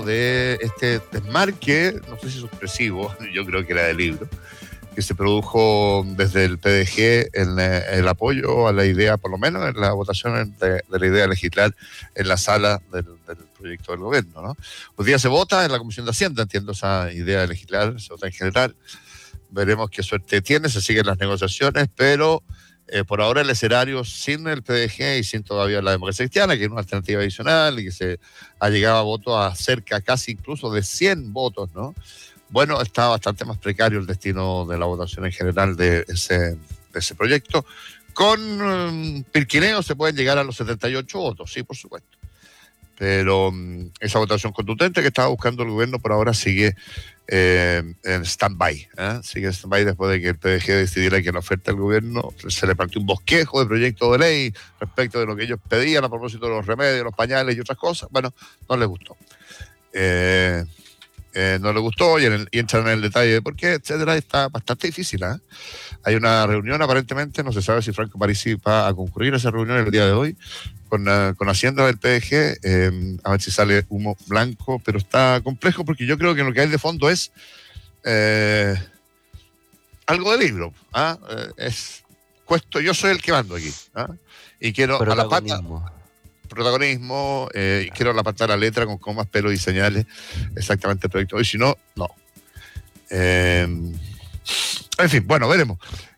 hablado de este desmarque, no sé si sorpresivo, yo creo que era de libro, que se produjo desde el PDG en el apoyo a la idea, por lo menos en la votación de la idea de legislar en la sala del proyecto del gobierno, ¿no? Hoy día se vota en la Comisión de Hacienda, entiendo esa idea de legislar, se vota en general. Veremos qué suerte tiene, se siguen las negociaciones, pero por ahora el escenario sin el PDG y sin todavía la democracia cristiana, que es una alternativa adicional y que se ha llegado a votos a cerca casi incluso de 100 votos, ¿no? Bueno, está bastante más precario el destino de la votación en general de ese proyecto. Con pirquineo se pueden llegar a los 78 votos, sí, por supuesto. Pero esa votación contundente que estaba buscando el gobierno por ahora sigue en stand-by. Sigue en stand-by después de que el PDG decidiera que la oferta del gobierno se le planteó un bosquejo de proyecto de ley respecto de lo que ellos pedían a propósito de los remedios, los pañales y otras cosas. Bueno, no les gustó. No le gustó y entran en el detalle de por qué, etcétera. Está bastante difícil. Hay una reunión, aparentemente, no se sabe si Franco Parisi va a concurrir a esa reunión el día de hoy con Hacienda del PDG, a ver si sale humo blanco, pero está complejo porque yo creo que lo que hay de fondo es algo de libro. Yo soy el que mando aquí, y quiero a la pata protagonismo, quiero la pata de la letra con comas, pelos y señales exactamente el proyecto. Y si no, no. En fin, bueno, veremos.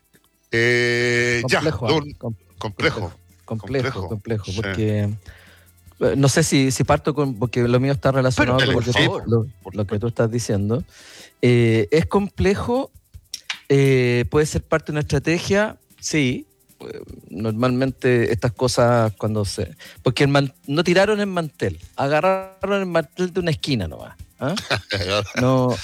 Complejo, porque no sé si parto porque lo mío está relacionado con lo que tú estás diciendo. Es complejo, puede ser parte de una estrategia, sí. Normalmente estas cosas porque no tiraron el mantel, agarraron el mantel de una esquina nomás. No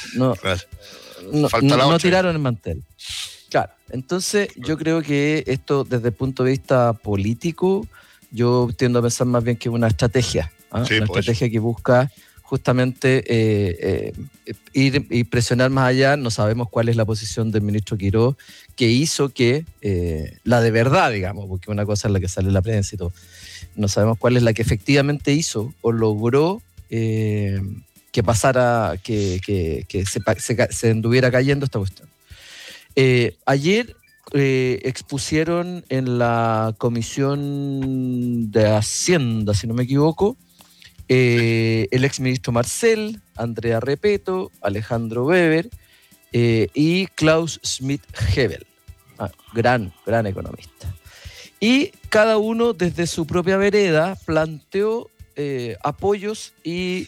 tiraron el mantel. Claro, entonces yo creo que esto desde el punto de vista político, yo tiendo a pensar más bien que es una estrategia, estrategia que busca justamente ir y presionar más allá. No sabemos cuál es la posición del ministro Quirós, que hizo que la de verdad, digamos, porque una cosa es la que sale en la prensa y todo, no sabemos cuál es la que efectivamente hizo o logró que pasara, que se anduviera cayendo esta cuestión. Ayer expusieron en la Comisión de Hacienda, si no me equivoco, el exministro Marcel, Andrea Repeto, Alejandro Weber y Klaus Schmidt-Hebel, gran economista. Y cada uno desde su propia vereda planteó apoyos y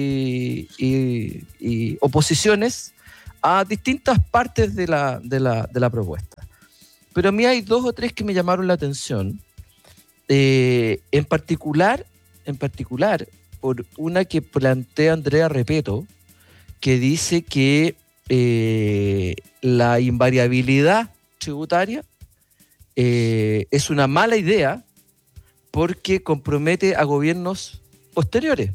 oposiciones a distintas partes de la propuesta. Pero a mí hay dos o tres que me llamaron la atención, en particular, por una que plantea Andrea Repeto, que dice que la invariabilidad tributaria es una mala idea porque compromete a gobiernos posteriores.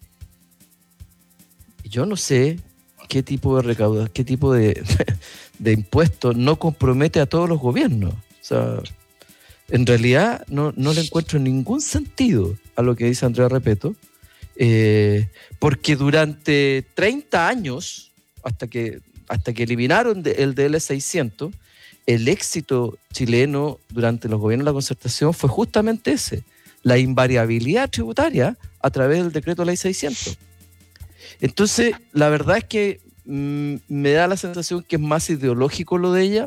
Yo no sé qué tipo de recaudación, qué tipo de impuestos no compromete a todos los gobiernos. O sea, en realidad no le encuentro ningún sentido a lo que dice Andrea Repeto. Porque durante 30 años, hasta que eliminaron el DL600, el éxito chileno durante los gobiernos de la concertación fue justamente ese, la invariabilidad tributaria a través del decreto ley 600. Entonces, la verdad es que me da la sensación que es más ideológico lo de ella.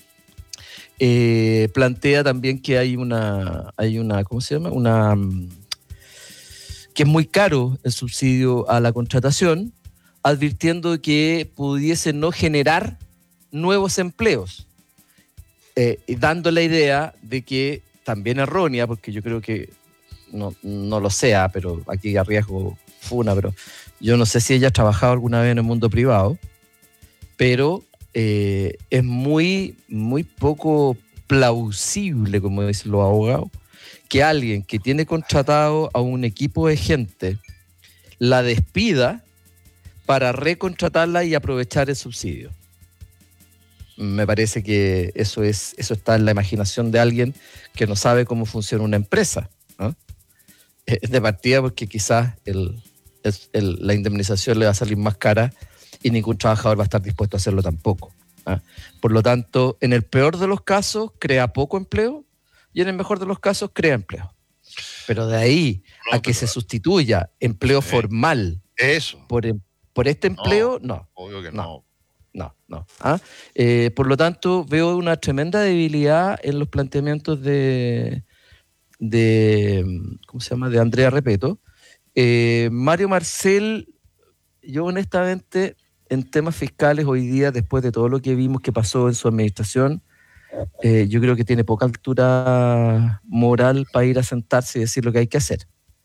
Plantea también que hay una ¿cómo se llama? Que es muy caro el subsidio a la contratación, advirtiendo que pudiese no generar nuevos empleos, y dando la idea de que, también errónea, porque yo creo que no lo sea, pero aquí arriesgo funa, pero yo no sé si ella ha trabajado alguna vez en el mundo privado, pero es muy, muy poco plausible, como dicen los abogados, que alguien que tiene contratado a un equipo de gente la despida para recontratarla y aprovechar el subsidio. Me parece que eso está en la imaginación de alguien que no sabe cómo funciona una empresa, ¿no? De partida, porque quizás la indemnización le va a salir más cara y ningún trabajador va a estar dispuesto a hacerlo tampoco. Por lo tanto, en el peor de los casos, crea poco empleo y en el mejor de los casos, crea empleo. Pero de ahí a que se sustituya empleo formal por este empleo, no. Obvio que no. No. Por lo tanto, veo una tremenda debilidad en los planteamientos de ¿cómo se llama? De Andrea Repetto. Mario Marcel, yo honestamente, en temas fiscales hoy día, después de todo lo que vimos que pasó en su administración, yo creo que tiene poca altura moral para ir a sentarse y decir lo que hay que hacer.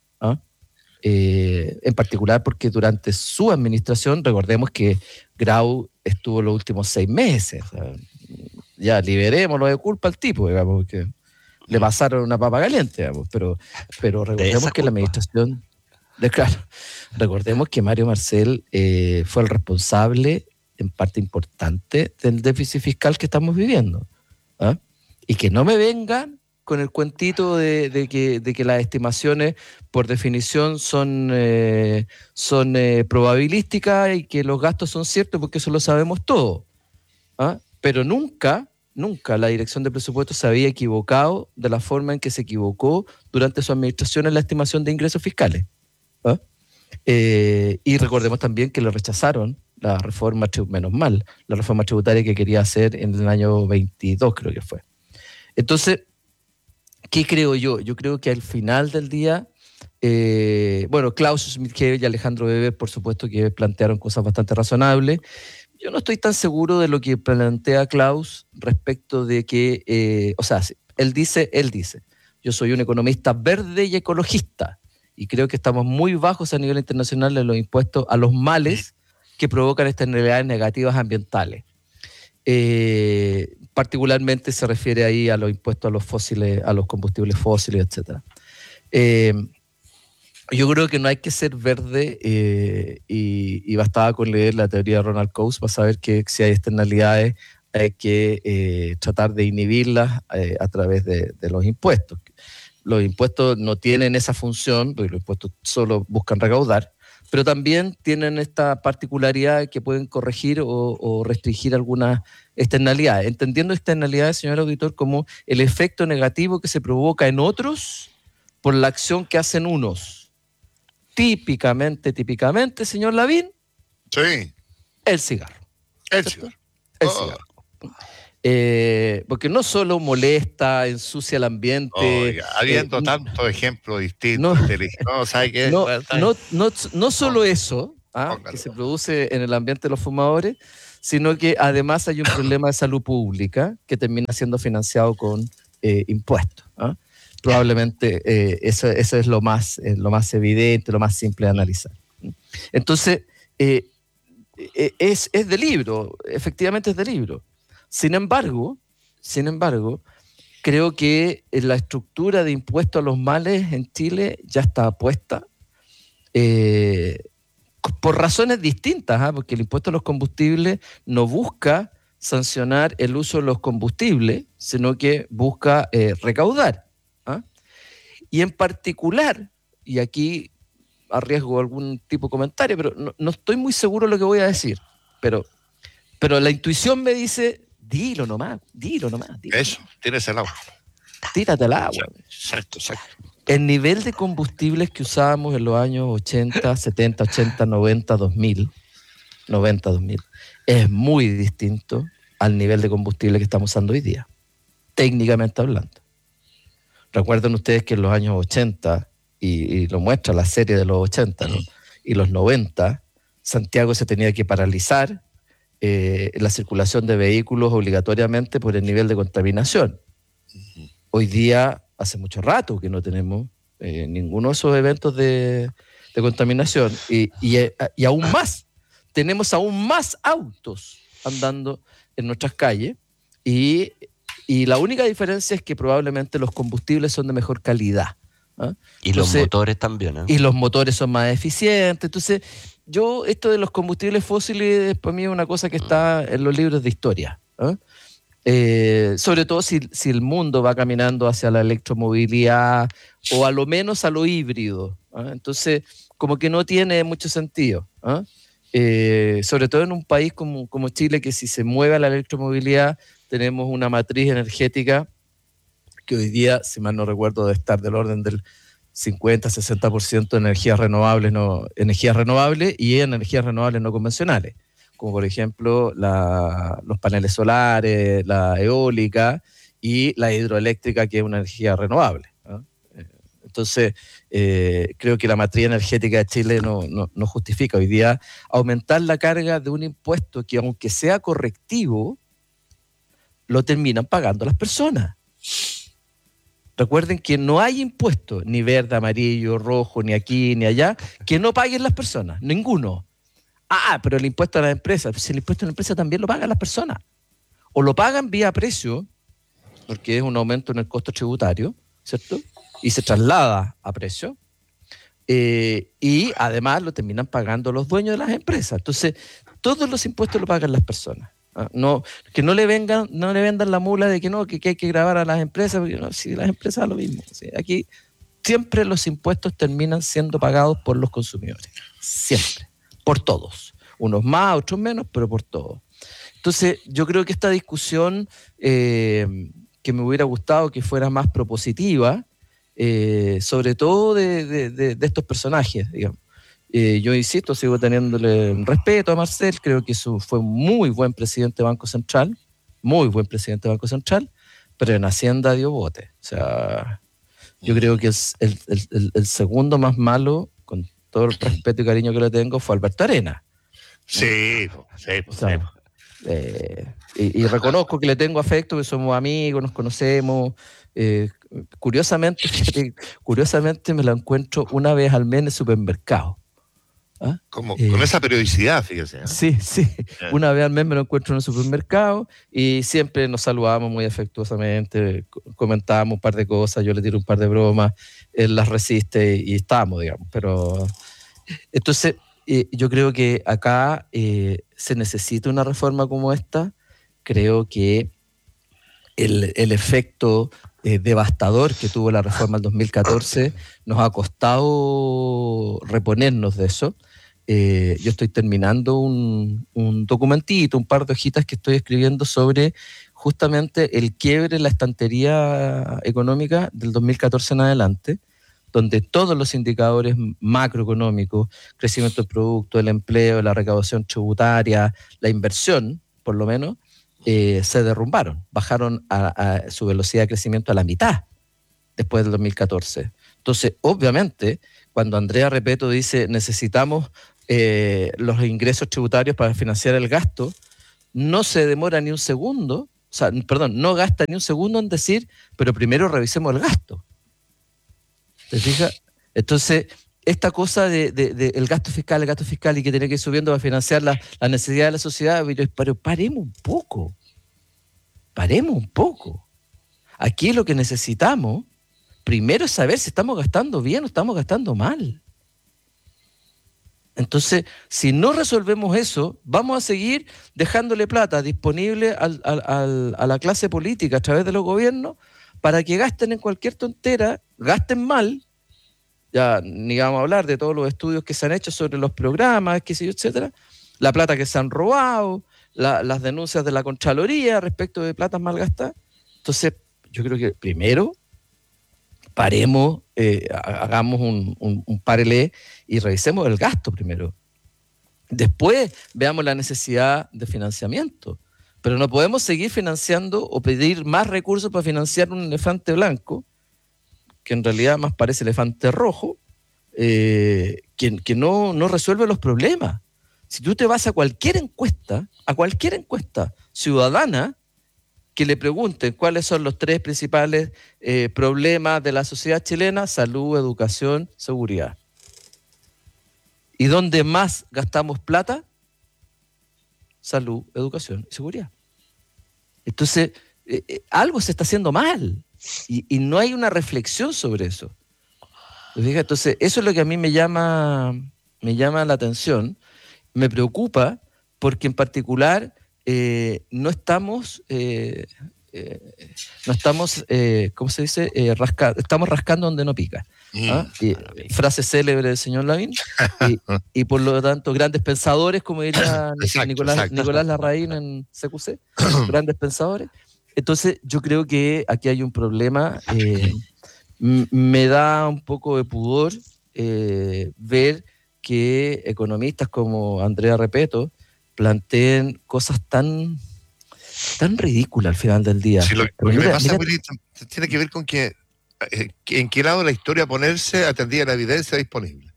En particular porque durante su administración, recordemos que Grau estuvo los últimos 6 meses. O sea, ya liberémoslo de culpa al tipo, digamos, porque le pasaron una papa caliente, digamos, pero recordemos que la administración... recordemos que Mario Marcel fue el responsable, en parte importante, del déficit fiscal que estamos viviendo. Y que no me vengan con el cuentito de que las estimaciones, por definición, son probabilísticas y que los gastos son ciertos, porque eso lo sabemos todos. Pero nunca la Dirección de Presupuestos se había equivocado de la forma en que se equivocó durante su administración en la estimación de ingresos fiscales. Y recordemos también que le rechazaron la reforma, menos mal, la reforma tributaria que quería hacer en el año 22, creo que fue. Entonces, ¿qué creo yo? Yo creo que al final del día, Klaus Schmidt-Hebel y Alejandro Weber, por supuesto que plantearon cosas bastante razonables. Yo no estoy tan seguro de lo que plantea Klaus respecto de que, él dice, yo soy un economista verde y ecologista, y creo que estamos muy bajos a nivel internacional en los impuestos a los males que provocan externalidades negativas ambientales. Particularmente se refiere ahí a los impuestos a los fósiles, a los combustibles fósiles, etc. Yo creo que no hay que ser verde y bastaba con leer la teoría de Ronald Coase para saber que si hay externalidades hay que tratar de inhibirlas a través de los impuestos. Los impuestos no tienen esa función, porque los impuestos solo buscan recaudar, pero también tienen esta particularidad que pueden corregir o restringir algunas externalidades. Entendiendo externalidades, señor auditor, como el efecto negativo que se provoca en otros por la acción que hacen unos. Típicamente, señor Lavín, sí, el cigarro. El cigarro. Porque no solo molesta, ensucia el ambiente. Habiendo tantos ejemplos distintos. No solo eso, que se produce en el ambiente de los fumadores, sino que además hay un problema de salud pública que termina siendo financiado con impuestos. Probablemente eso es lo más evidente, lo más simple de analizar. Entonces, es de libro, efectivamente es de libro. Sin embargo, creo que la estructura de impuestos a los males en Chile ya está puesta por razones distintas, porque el impuesto a los combustibles no busca sancionar el uso de los combustibles, sino que busca recaudar. Y en particular, y aquí arriesgo algún tipo de comentario, pero no estoy muy seguro de lo que voy a decir, pero la intuición me dice, dilo nomás. Eso, tírate al agua. Tírate al agua. Exacto. El nivel de combustibles que usábamos en los años 80, 70, 80, 90, 2000, es muy distinto al nivel de combustible que estamos usando hoy día, técnicamente hablando. Recuerden ustedes que en los años 80, y lo muestra la serie de los 80, ¿no? Y los 90, Santiago se tenía que paralizar la circulación de vehículos obligatoriamente por el nivel de contaminación. Hoy día, hace mucho rato que no tenemos ninguno de esos eventos de contaminación y aún más, tenemos aún más autos andando en nuestras calles y la única diferencia es que probablemente los combustibles son de mejor calidad. Y entonces, los motores también. Y los motores son más eficientes. Entonces, esto de los combustibles fósiles para mí es una cosa que está en los libros de historia. Sobre todo si el mundo va caminando hacia la electromovilidad o a lo menos a lo híbrido. Entonces, como que no tiene mucho sentido. Sobre todo en un país como Chile, que si se mueve a la electromovilidad, tenemos una matriz energética que hoy día, si mal no recuerdo, debe estar del orden del 50-60% de energías renovables y energías renovables no convencionales, como por ejemplo los paneles solares, la eólica y la hidroeléctrica, que es una energía renovable. Entonces, creo que la matriz energética de Chile no justifica hoy día aumentar la carga de un impuesto que, aunque sea correctivo, lo terminan pagando las personas. Recuerden que no hay impuesto, ni verde, amarillo, rojo, ni aquí, ni allá, que no paguen las personas, ninguno. Pero el impuesto a las empresas, pues el impuesto a la empresa también lo pagan las personas. O lo pagan vía precio, porque es un aumento en el costo tributario, ¿cierto? Y se traslada a precio. Y además lo terminan pagando los dueños de las empresas. Entonces, todos los impuestos lo pagan las personas. Que no le vendan la mula de que hay que grabar a las empresas, porque si las empresas es lo mismo. ¿Sí? Aquí siempre los impuestos terminan siendo pagados por los consumidores. Siempre. Por todos. Unos más, otros menos, pero por todos. Entonces, yo creo que esta discusión, que me hubiera gustado que fuera más propositiva, sobre todo de estos personajes, digamos. Yo insisto, sigo teniéndole respeto a Marcel, creo que fue un muy buen presidente de Banco Central, pero en Hacienda dio bote. O sea, yo creo que el segundo más malo, con todo el respeto y cariño que le tengo, fue Alberto Arenas. Sí. O sea, y reconozco que le tengo afecto, que somos amigos, nos conocemos. Curiosamente me la encuentro una vez al mes en el supermercado. Con esa periodicidad, fíjese. Sí. Una vez al mes me lo encuentro en el supermercado y siempre nos saludamos muy afectuosamente, comentábamos un par de cosas, yo le tiro un par de bromas, él las resiste y estamos, digamos. Pero entonces, yo creo que acá se necesita una reforma como esta. Creo que el efecto devastador que tuvo la reforma del 2014 nos ha costado reponernos de eso. Yo estoy terminando un documentito, un par de hojitas que estoy escribiendo sobre justamente el quiebre en la estantería económica del 2014 en adelante, donde todos los indicadores macroeconómicos, crecimiento del producto, el empleo, la recaudación tributaria, la inversión, por lo menos, se derrumbaron, bajaron a su velocidad de crecimiento a la mitad después del 2014. Entonces, obviamente, cuando Andrea Repeto dice necesitamos los ingresos tributarios para financiar el gasto, no se demora ni un segundo, no gasta ni un segundo en decir, pero primero revisemos el gasto. ¿Te fijas? Entonces, esta cosa de el gasto fiscal y que tiene que ir subiendo para financiar la necesidad de la sociedad, pero paremos un poco. Aquí lo que necesitamos primero es saber si estamos gastando bien o estamos gastando mal. Entonces, si no resolvemos eso, vamos a seguir dejándole plata disponible a la clase política a través de los gobiernos para que gasten en cualquier tontera, gasten mal. Ya ni vamos a hablar de todos los estudios que se han hecho sobre los programas, qué sé yo, etcétera. La plata que se han robado, las denuncias de la Contraloría respecto de platas mal gastadas. Entonces, yo creo que primero paremos, hagamos un parelé y revisemos el gasto primero. Después veamos la necesidad de financiamiento. Pero no podemos seguir financiando o pedir más recursos para financiar un elefante blanco, que en realidad más parece elefante rojo, que no resuelve los problemas. Si tú te vas a cualquier encuesta ciudadana, que le pregunten cuáles son los 3 principales problemas de la sociedad chilena: salud, educación, seguridad. ¿Y dónde más gastamos plata? Salud, educación y seguridad. Entonces, algo se está haciendo mal y no hay una reflexión sobre eso. Entonces, eso es lo que a mí me llama la atención, me preocupa, porque en particular no estamos, ¿cómo se dice? Estamos rascando donde no pica. Frase célebre del señor Lavín. Y por lo tanto, grandes pensadores, como diría Nicolás Larraín en CQC, grandes pensadores. Entonces, yo creo que aquí hay un problema. Me da un poco de pudor ver que economistas como Andrea Repetto planteen cosas tan ridículas al final del día. Sí, lo que me pasa, Willy, tiene que ver con que en qué lado de la historia ponerse atendía la evidencia disponible.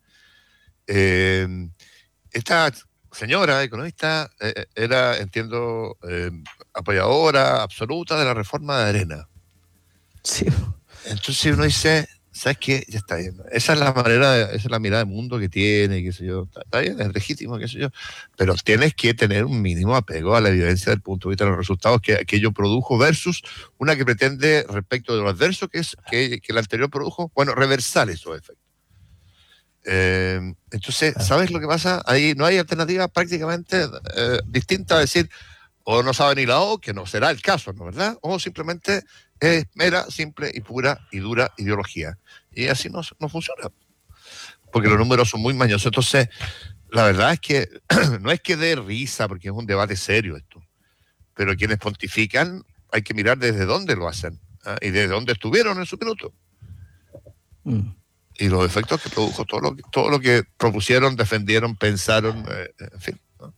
Esta señora economista era, entiendo, apoyadora absoluta de la reforma de Arena. Sí. Entonces uno dice, ¿sabes qué? Ya está bien. Esa es la manera, esa es la mirada de mundo que tiene, qué sé yo. Está bien, es legítimo, qué sé yo. Pero tienes que tener un mínimo apego a la evidencia del punto de vista de los resultados que aquello produjo versus una que pretende, respecto de lo adverso que el anterior produjo, reversar esos efectos. Entonces, ¿sabes lo que pasa? Ahí no hay alternativa prácticamente distinta a decir, o no sabe ni la O, que no será el caso, ¿no? ¿Verdad? O simplemente es mera, simple y pura y dura ideología. Y así no funciona. Porque los números son muy mañosos. Entonces, la verdad es que no es que dé risa, porque es un debate serio esto. Pero quienes pontifican, hay que mirar desde dónde lo hacen, y desde dónde estuvieron en su minuto. Y los efectos que produjo todo lo que propusieron, defendieron, pensaron, en fin, ¿no?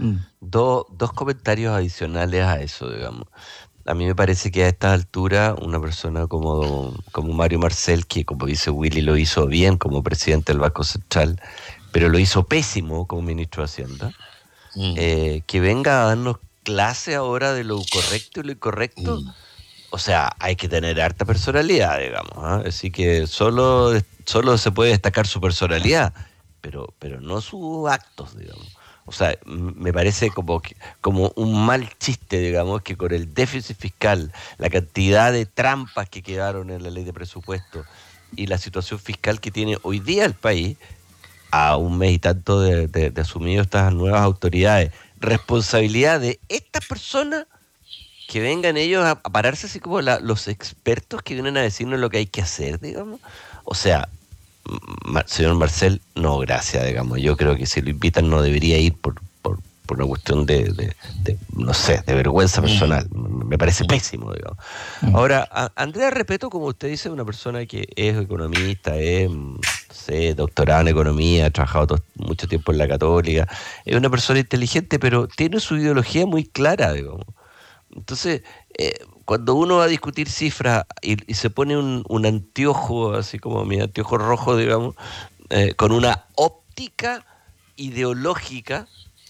Dos comentarios adicionales a eso, digamos. A mí me parece que a esta altura una persona como Mario Marcel, que como dice Willy lo hizo bien como presidente del Banco Central, pero lo hizo pésimo como ministro de Hacienda, que venga a darnos clase ahora de lo correcto y lo incorrecto. O sea, hay que tener harta personalidad, digamos, ¿eh? Así que solo se puede destacar su personalidad, pero no sus actos, digamos. O sea, me parece como un mal chiste, digamos, que con el déficit fiscal, la cantidad de trampas que quedaron en la ley de presupuesto y la situación fiscal que tiene hoy día el país, a un mes y tanto de asumir estas nuevas autoridades, responsabilidad de estas personas, que vengan ellos a pararse así como los expertos que vienen a decirnos lo que hay que hacer, digamos. O sea, señor Marcel, no, gracias, digamos. Yo creo que si lo invitan no debería ir por una cuestión de no sé, de vergüenza personal. Me parece pésimo, digamos. Ahora, Andrea Repetto, como usted dice, es una persona que es economista, es, no sé, doctorada en economía, ha trabajado mucho tiempo en la Católica, es una persona inteligente, pero tiene su ideología muy clara, digamos. Entonces, cuando uno va a discutir cifras y se pone un anteojo, así como mi anteojo rojo, digamos, con una óptica ideológica,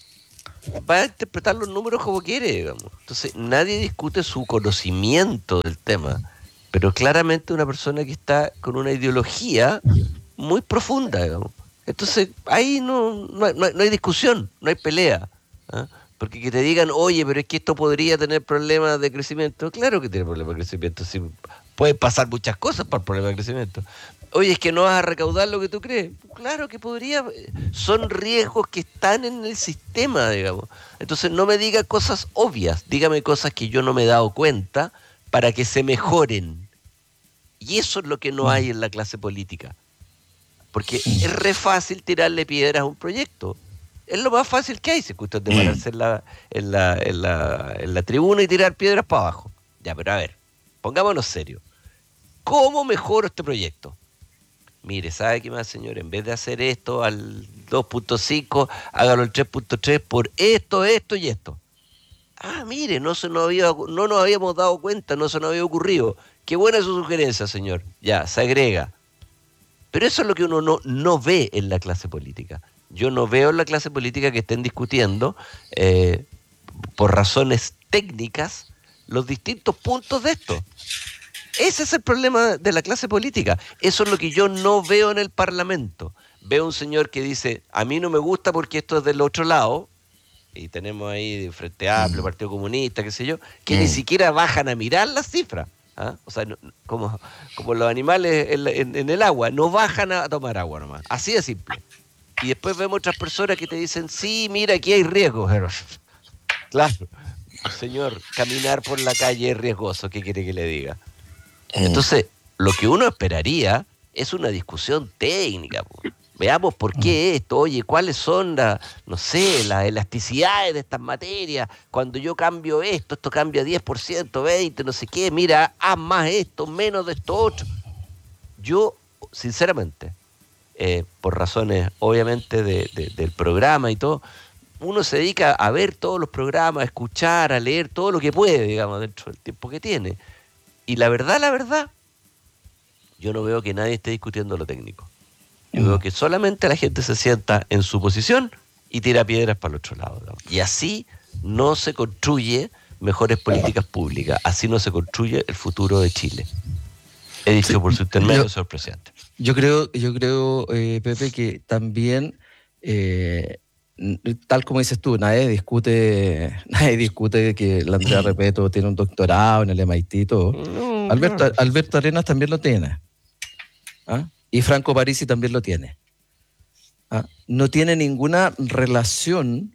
va a interpretar los números como quiere, digamos. Entonces, nadie discute su conocimiento del tema, pero claramente una persona que está con una ideología muy profunda, digamos. Entonces, ahí no hay discusión, no hay pelea, ¿eh? Porque que te digan, oye, pero es que esto podría tener problemas de crecimiento. Claro que tiene problemas de crecimiento. Sí, pueden pasar muchas cosas por problemas de crecimiento. Oye, es que no vas a recaudar lo que tú crees. Claro que podría. Son riesgos que están en el sistema, digamos. Entonces no me diga cosas obvias. Dígame cosas que yo no me he dado cuenta para que se mejoren. Y eso es lo que no hay en la clase política. Porque es re fácil tirarle piedras a un proyecto. Es lo más fácil que hay, si cuestión de pararse en la tribuna y tirar piedras para abajo. Ya, pero a ver, pongámonos serios. ¿Cómo mejoro este proyecto? Mire, ¿sabe qué más, señor? En vez de hacer esto al 2.5, hágalo al 3.3 por esto y esto. Ah, mire, no nos habíamos dado cuenta, no se nos había ocurrido. Qué buena su sugerencia, señor. Ya, se agrega. Pero eso es lo que uno no ve en la clase política. Yo no veo en la clase política que estén discutiendo por razones técnicas los distintos puntos de esto. Ese es el problema de la clase política. Eso es lo que yo no veo en el Parlamento. Veo un señor que dice, a mí no me gusta porque esto es del otro lado, y tenemos ahí Frente Amplio, Partido Comunista, qué sé yo, que ni siquiera bajan a mirar las cifras. ¿Ah? O sea, como los animales en el agua, no bajan a tomar agua nomás. Así de simple. Y después vemos otras personas que te dicen, sí, mira, aquí hay riesgos. Claro. Señor, caminar por la calle es riesgoso, ¿qué quiere que le diga? Entonces, lo que uno esperaría es una discusión técnica. Veamos por qué esto, oye, cuáles son las elasticidades de estas materias. Cuando yo cambio esto cambia 10%, 20%, no sé qué. Mira, haz más esto, menos de esto otro. Yo, sinceramente, por razones obviamente del programa y todo, uno se dedica a ver todos los programas, a escuchar, a leer todo lo que puede, digamos, dentro del tiempo que tiene. Y la verdad, yo no veo que nadie esté discutiendo lo técnico. Yo veo que solamente la gente se sienta en su posición y tira piedras para el otro lado, digamos. Y así no se construye mejores políticas públicas, así no se construye el futuro de Chile. He dicho por su intermedio, señor presidente. Yo creo, Pepe, que también, tal como dices tú, nadie discute que la Andrea Repetto tiene un doctorado en el MIT y todo. No, Alberto Arenas también lo tiene. ¿Ah? Y Franco Parisi también lo tiene. ¿Ah? No tiene ninguna relación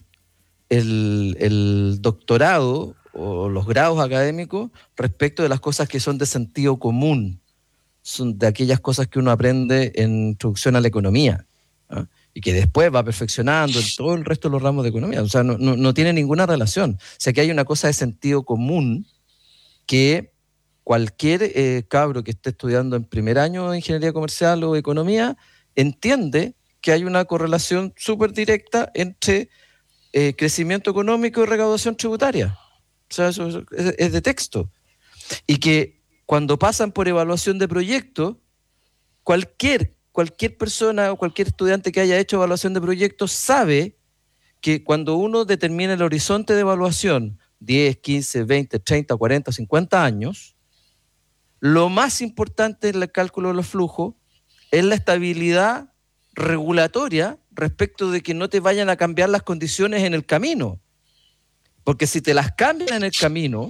el doctorado o los grados académicos respecto de las cosas que son de sentido común. Son de aquellas cosas que uno aprende en introducción a la economía, ¿ah? Y que después va perfeccionando en todo el resto de los ramos de economía. O sea, no tiene ninguna relación. O sea, que hay una cosa de sentido común que cualquier cabro que esté estudiando en primer año de ingeniería comercial o economía entiende que hay una correlación súper directa entre crecimiento económico y recaudación tributaria. O sea, eso es de texto. Y que cuando pasan por evaluación de proyecto, cualquier persona o cualquier estudiante que haya hecho evaluación de proyectos sabe que cuando uno determina el horizonte de evaluación, 10, 15, 20, 30, 40, 50 años, lo más importante en el cálculo de los flujos es la estabilidad regulatoria respecto de que no te vayan a cambiar las condiciones en el camino. Porque si te las cambian en el camino,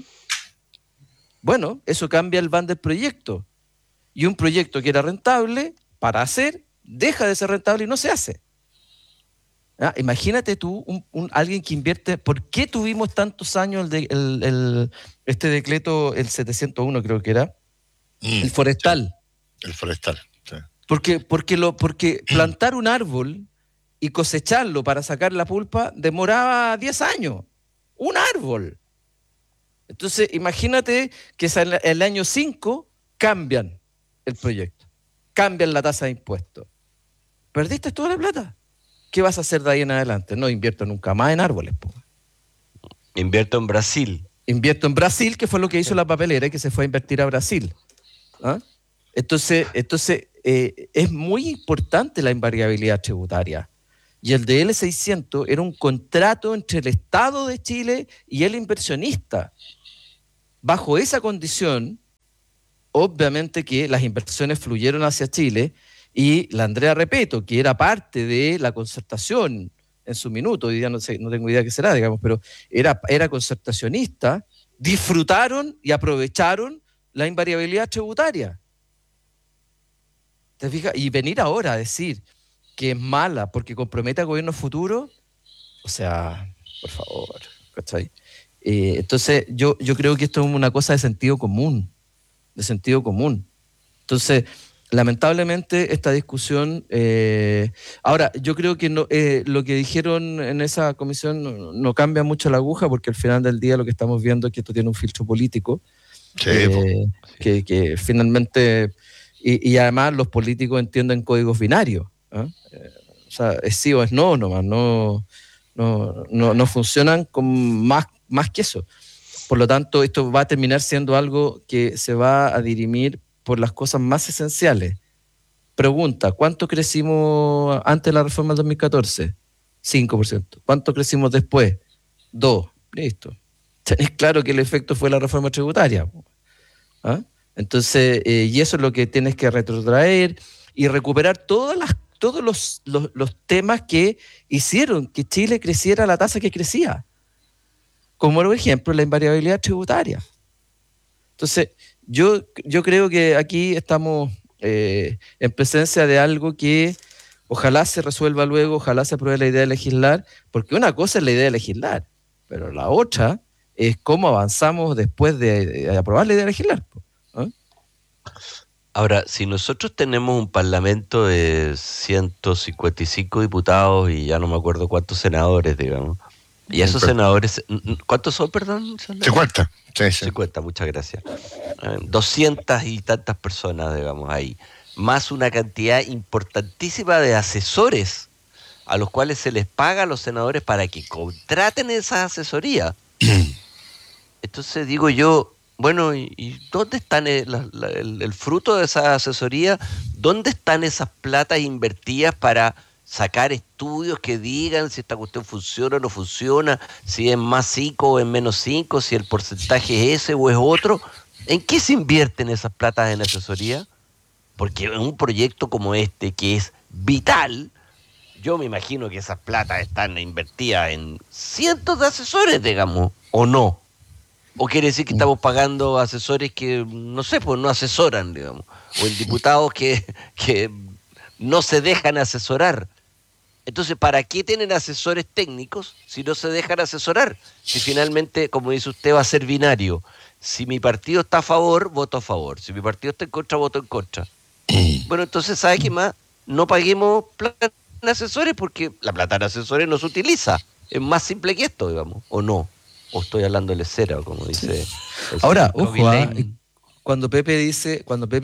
bueno, eso cambia el van del proyecto. Y un proyecto que era rentable para hacer, deja de ser rentable y no se hace. ¿Ah? Imagínate tú, alguien que invierte. ¿Por qué tuvimos tantos años este decreto, el 701 creo que era? El forestal. Sí, el forestal, sí. Porque plantar un árbol y cosecharlo para sacar la pulpa demoraba 10 años. Un árbol. Entonces, imagínate que en el año 5 cambian el proyecto, cambian la tasa de impuestos. ¿Perdiste toda la plata? ¿Qué vas a hacer de ahí en adelante? No invierto nunca más en árboles. Invierto en Brasil. Invierto en Brasil, que fue lo que hizo la papelera, que se fue a invertir a Brasil. ¿Ah? Entonces es muy importante la invariabilidad tributaria. Y el de L600 era un contrato entre el Estado de Chile y el inversionista. Bajo esa condición, obviamente que las inversiones fluyeron hacia Chile y la Andrea Repetto, que era parte de la concertación en su minuto, hoy día no tengo idea qué será, digamos, pero era concertacionista, disfrutaron y aprovecharon la invariabilidad tributaria. ¿Te fijas? Y venir ahora a decir que es mala porque compromete al gobierno futuro, o sea, por favor, ¿cachai? Entonces yo creo que esto es una cosa de sentido común. Entonces, lamentablemente esta discusión, ahora yo creo que lo que dijeron en esa comisión no cambia mucho la aguja, porque al final del día lo que estamos viendo es que esto tiene un filtro político, sí, que finalmente, y además los políticos entienden códigos binarios, ¿eh? O sea, es sí o es no nomás, no funcionan con más que eso. Por lo tanto, esto va a terminar siendo algo que se va a dirimir por las cosas más esenciales. Pregunta, ¿cuánto crecimos antes de la reforma del 2014? 5%. ¿Cuánto crecimos después? 2%. Listo. Tenés claro que el efecto fue la reforma tributaria. ¿Ah? Entonces, y eso es lo que tienes que retrotraer y recuperar todos los temas que hicieron que Chile creciera a la tasa que crecía. Como por ejemplo la invariabilidad tributaria. Entonces, yo creo que aquí estamos en presencia de algo que ojalá se resuelva luego, ojalá se apruebe la idea de legislar, porque una cosa es la idea de legislar pero la otra es cómo avanzamos después de aprobar la idea de legislar. ¿Eh? Ahora, si nosotros tenemos un parlamento de 155 diputados y ya no me acuerdo cuántos senadores, digamos, y esos senadores, ¿cuántos son, perdón? 50. Sí. 50, muchas gracias. 200 y tantas personas, digamos, ahí, más una cantidad importantísima de asesores a los cuales se les paga a los senadores para que contraten esa asesoría. Entonces digo yo, bueno, ¿y dónde están el fruto de esa asesoría? ¿Dónde están esas platas invertidas para sacar estudios que digan si esta cuestión funciona o no funciona, si es más 5 o es menos 5, si el porcentaje es ese o es otro? ¿En qué se invierten esas platas en asesoría? Porque en un proyecto como este, que es vital, yo me imagino que esas platas están invertidas en cientos de asesores, digamos, ¿o no? ¿O quiere decir que estamos pagando asesores que, no sé, pues no asesoran, digamos? O en diputados que no se dejan asesorar. Entonces, ¿para qué tienen asesores técnicos si no se dejan asesorar? Si finalmente, como dice usted, va a ser binario. Si mi partido está a favor, voto a favor. Si mi partido está en contra, voto en contra. Bueno, entonces, ¿sabe qué más? No paguemos plata en asesores porque la plata en asesores no se utiliza. Es más simple que esto, digamos, ¿o no? O estoy hablando de cera, como dice. Ahora, ojo, cuando Pepe dice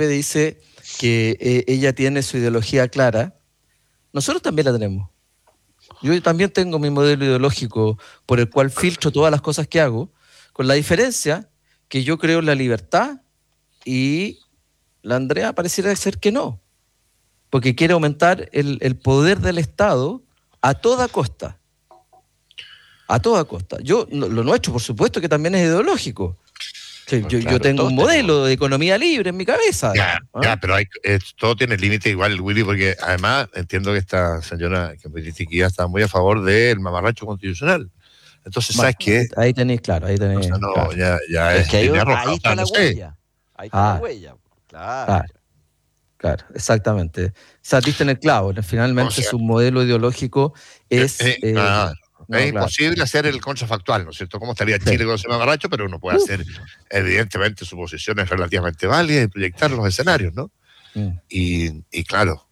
que ella tiene su ideología clara, nosotros también la tenemos. Yo también tengo mi modelo ideológico por el cual filtro todas las cosas que hago, con la diferencia que yo creo en la libertad y la Andrea pareciera ser que no, porque quiere aumentar el poder del Estado a toda costa. A toda costa. Lo nuestro, por supuesto, que también es ideológico. Yo tengo un modelo de economía libre en mi cabeza. Pero todo tiene límite igual, Willy, porque además entiendo que esta señora que me critiquía está muy a favor del mamarracho constitucional. Entonces, ¿sabes qué? Ahí tenéis, claro. Ahí tenéis. O sea, no, claro. ya es que ahí está la huella. Ahí está la huella. Claro, exactamente. O sea, diste en el clavo. Finalmente, su modelo ideológico es. Es imposible hacer el contrafactual, ¿no es cierto? ¿Cómo estaría Chile con ese mamarracho? Pero uno puede hacer, evidentemente, suposiciones relativamente válidas y proyectar los escenarios, ¿no? Y claro,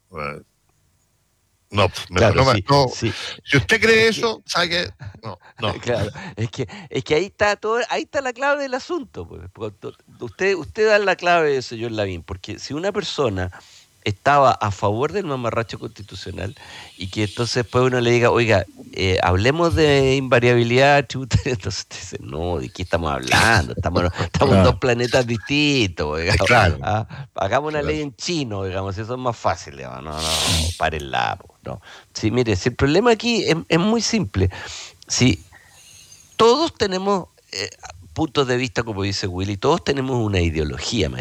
sí. Si usted cree eso, sabe que no. Claro, es que ahí está la clave del asunto. Pues. Usted da la clave, señor Lavín, porque si una persona estaba a favor del mamarracho constitucional y que entonces después uno le diga, oiga, hablemos de invariabilidad tributaria, entonces usted dice, no, ¿de qué estamos hablando? Estamos en dos planetas distintos, digamos. Claro. Hagamos una ley en chino, digamos, eso es más fácil, digamos. No, párenla. No. Sí, mire, si el problema aquí es muy simple. Si todos tenemos puntos de vista, como dice Willy, todos tenemos una ideología,